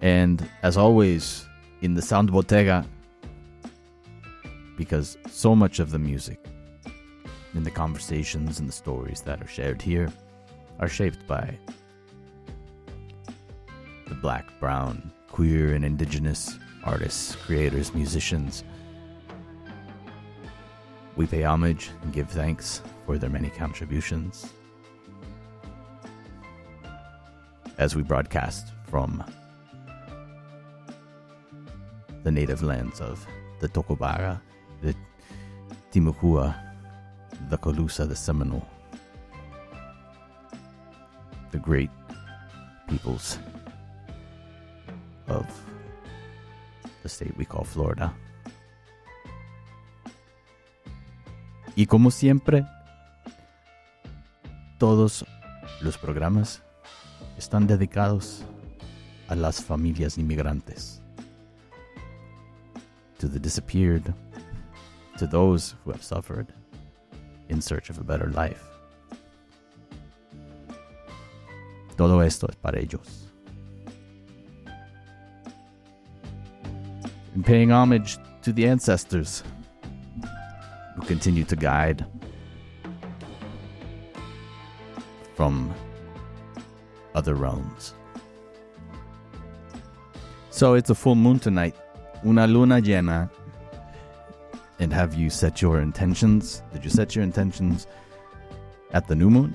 And as always, in the Sound Bottega, because so much of the music and the conversations and the stories that are shared here are shaped by the black, brown, queer, and indigenous artists, creators, musicians. We pay homage and give thanks for their many contributions as we broadcast from the native lands of the Tokobara, the Timucua, the Colusa, the Seminole, the great peoples of the state we call Florida. Y como siempre, todos los programas están dedicados a las familias inmigrantes, to the disappeared, to those who have suffered in search of a better life. Todo esto es para ellos. And paying homage to the ancestors who continue to guide from other realms. So it's a full moon tonight, una luna llena. And have you set your intentions? Did you set your intentions at the new moon?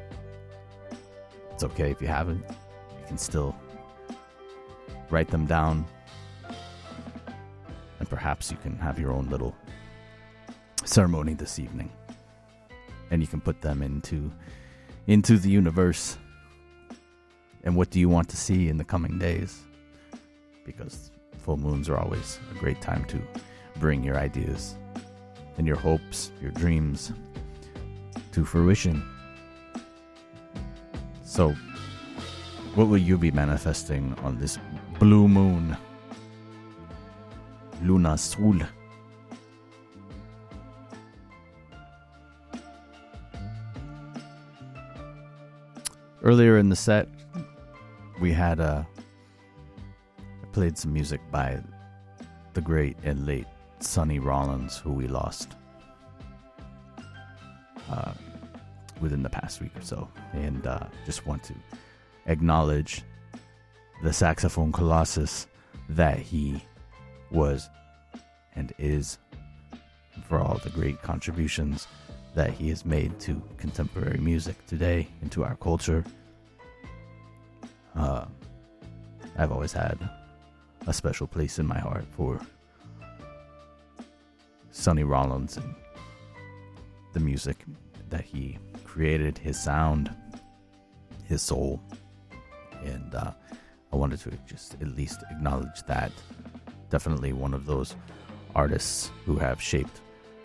It's okay if you haven't. You can still write them down. And perhaps you can have your own little ceremony this evening. And you can put them into the universe. And what do you want to see in the coming days? Because full moons are always a great time to bring your ideas and your hopes, your dreams to fruition. So, what will you be manifesting on this blue moon? Luna Azul. Earlier in the set, we had played some music by the great and late Sonny Rollins, who we lost within the past week or so. And just want to acknowledge the saxophone colossus that he was and is, for all the great contributions that he has made to contemporary music today and to our culture. I've always had a special place in my heart for Sonny Rollins and the music that he created, his sound, his soul. And I wanted to just at least acknowledge that. Definitely one of those artists who have shaped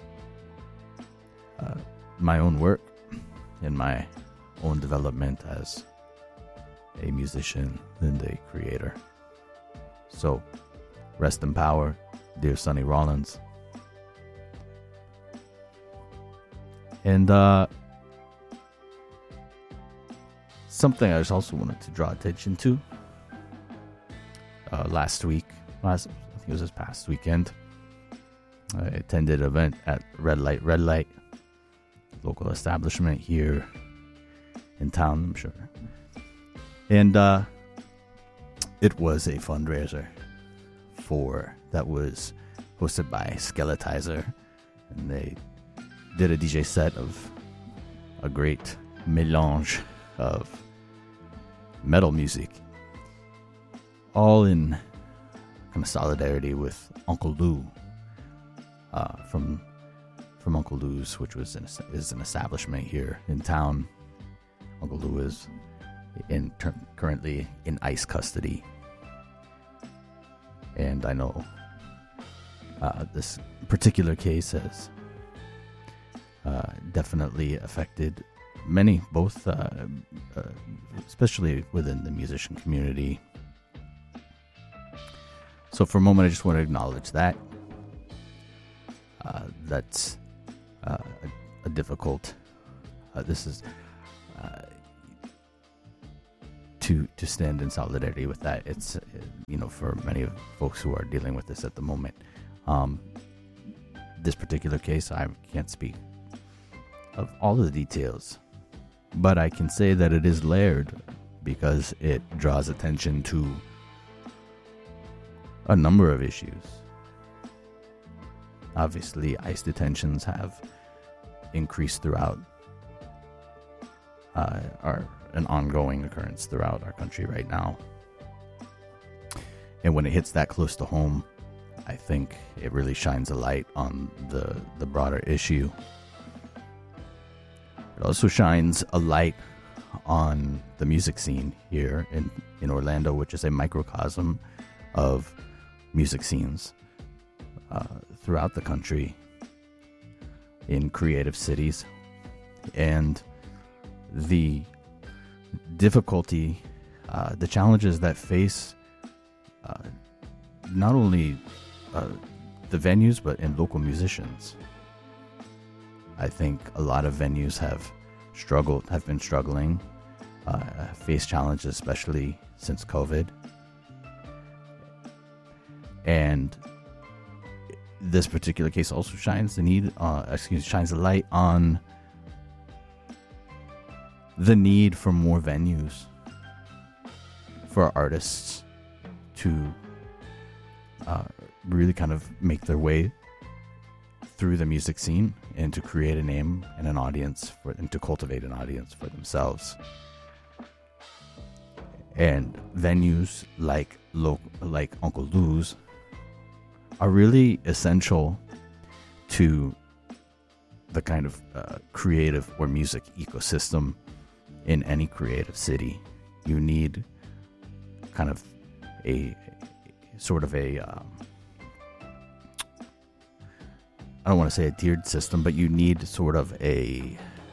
my own work and my own development as a musician and a creator. So, rest in power, dear Sonny Rollins. And something I just also wanted to draw attention to. Last week, I think it was this past weekend, I attended an event at Red Light, local establishment here in town, I'm sure. And it was a fundraiser that was hosted by Skeletizer, and they did a DJ set of a great melange of metal music, all in kind of solidarity with Uncle Lou, from Uncle Lou's, which is an establishment here in town. Uncle Lou is currently in ICE custody, and I know this particular case has definitely affected many, both especially within the musician community. So for a moment, I just want to acknowledge that. That's a difficult. This is to stand in solidarity with that. It's, for many of folks who are dealing with this at the moment. This particular case, I can't speak of all the details, but I can say that it is layered because it draws attention to a number of issues. Obviously, ICE detentions have increased throughout an ongoing occurrence throughout our country right now. And when it hits that close to home, I think it really shines a light on the broader issue. It also shines a light on the music scene here in Orlando, which is a microcosm of music scenes throughout the country, in creative cities, and the difficulty, the challenges that face not only the venues but in local musicians. I think a lot of venues have been struggling, faced challenges, especially since COVID. And this particular case also shines the light on the need for more venues for artists to really kind of make their way through the music scene and to create a name and an audience and to cultivate an audience for themselves. And venues like Uncle Lou's are really essential to the kind of creative or music ecosystem in any creative city. You need kind of a sort of a I don't want to say a tiered system, but you need sort of a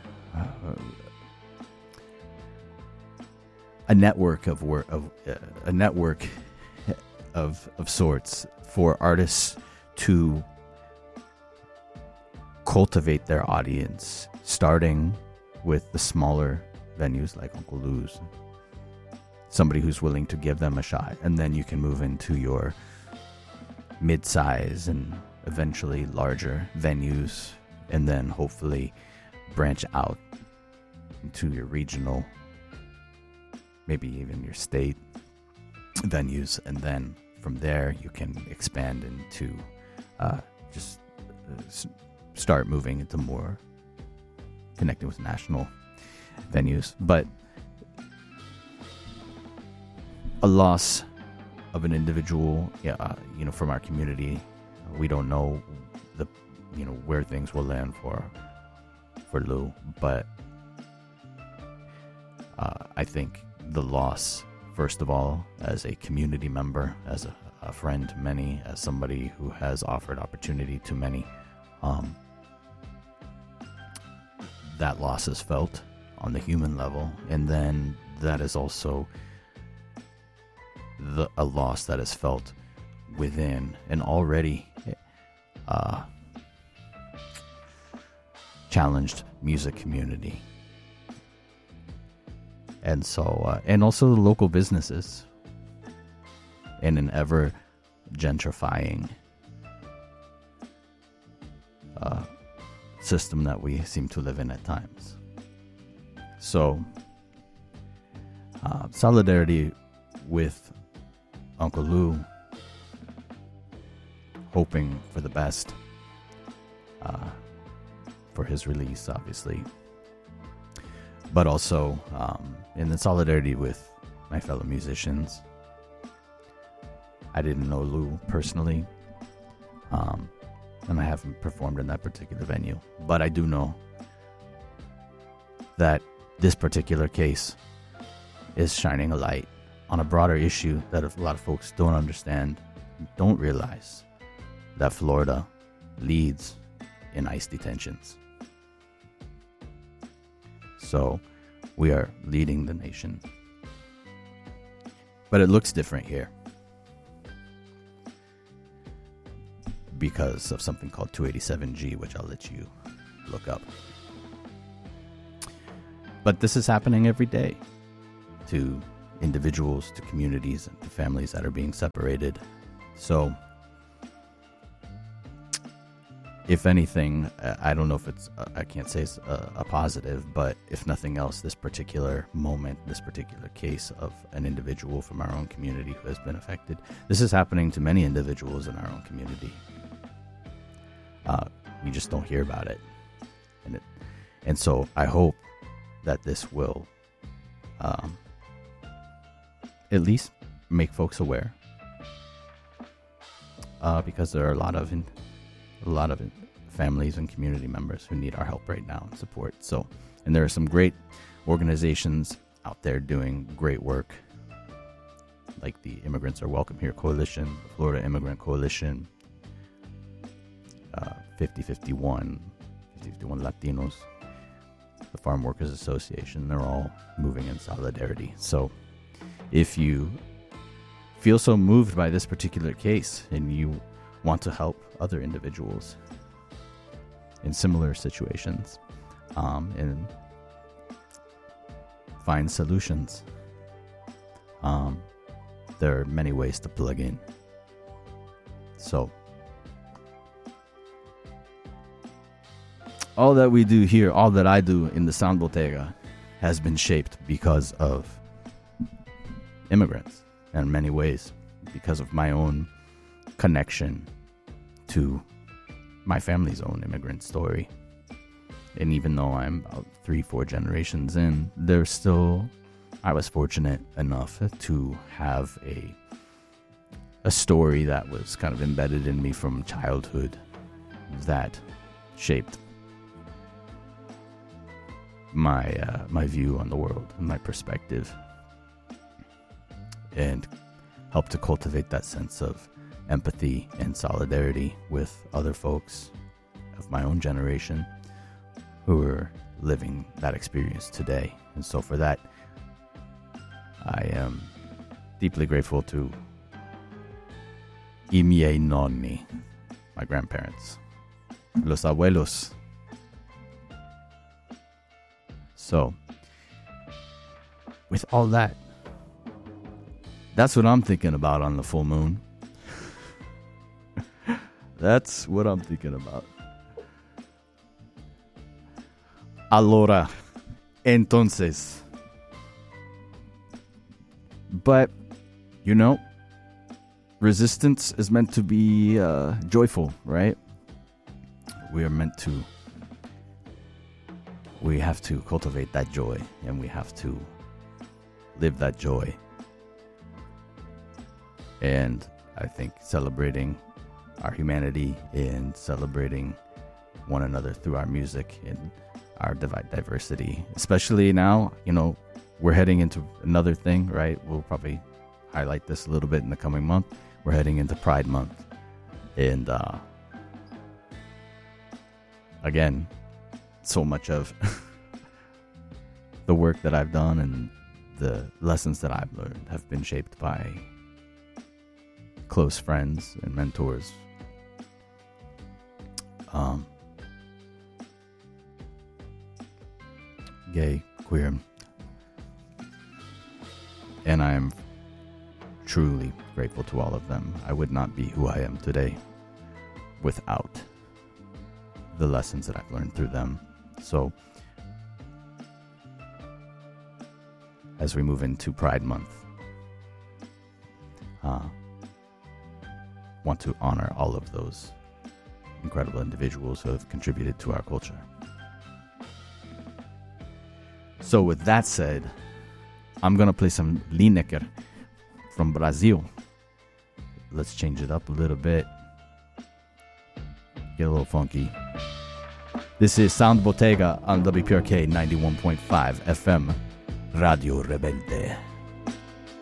network of sorts for artists to cultivate their audience, starting with the smaller venues like Uncle Lou's, somebody who's willing to give them a shot, and then you can move into your mid-size and eventually larger venues, and then hopefully branch out into your regional, maybe even your state venues, and then from there you can expand into start moving into more connecting with national venues. But a loss of an individual, from our community, we don't know where things will land for Lou, but I think the loss, first of all, as a community member, as a friend to many, as somebody who has offered opportunity to many, that loss is felt on the human level, and then that is also a loss that is felt within an already challenged music community. And so, and also the local businesses in an ever gentrifying system that we seem to live in at times. So, solidarity with Uncle Lou, hoping for the best for his release, obviously, but also in the solidarity with my fellow musicians. I didn't know Lou personally, and I haven't performed in that particular venue, but I do know that this particular case is shining a light on a broader issue that a lot of folks don't understand, don't realize, that Florida leads in ICE detentions. So we are leading the nation. But it looks different here because of something called 287G, which I'll let you look up. But this is happening every day to individuals, to communities, and to families that are being separated. So, if anything, I don't know if it's, I can't say it's a positive, but if nothing else, this particular moment, this particular case of an individual from our own community who has been affected, this is happening to many individuals in our own community. We just don't hear about it. And so I hope that this will at least make folks aware, because there are a lot of families and community members who need our help right now and support. So, and there are some great organizations out there doing great work, like the Immigrants Are Welcome Here Coalition, the Florida Immigrant Coalition, 5051 Latinos, the Farm Workers Association. They're all moving in solidarity. So if you feel so moved by this particular case and you want to help other individuals in similar situations, and find solutions, there are many ways to plug in. So all that we do here, all that I do in the Sound Bottega, has been shaped because of immigrants, in many ways, because of my own connection to my family's own immigrant story. And even though I'm about 3-4 generations in, I was fortunate enough to have a story that was kind of embedded in me from childhood that shaped my view on the world and my perspective, and helped to cultivate that sense of empathy and solidarity with other folks of my own generation who are living that experience today. And so for that, I am deeply grateful to I miei nonni, my grandparents, los abuelos. So, with all that, that's what I'm thinking about on the full moon. That's what I'm thinking about. Allora, entonces. But, resistance is meant to be joyful, right? We have to cultivate that joy, and we have to live that joy. And I think celebrating our humanity and celebrating one another through our music and our diversity, especially now, we're heading into another thing, right? We'll probably highlight this a little bit in the coming month. We're heading into Pride Month. And again, so much of the work that I've done and the lessons that I've learned have been shaped by close friends and mentors. Gay, queer. And I am truly grateful to all of them. I would not be who I am today without the lessons that I've learned through them. So, as we move into Pride Month, want to honor all of those incredible individuals who have contributed to our culture. So with that said, I'm going to play some Lineker from Brazil. Let's change it up a little bit. Get a little funky. This is Sound Bottega on WPRK 91.5 FM, Radio Rebelde.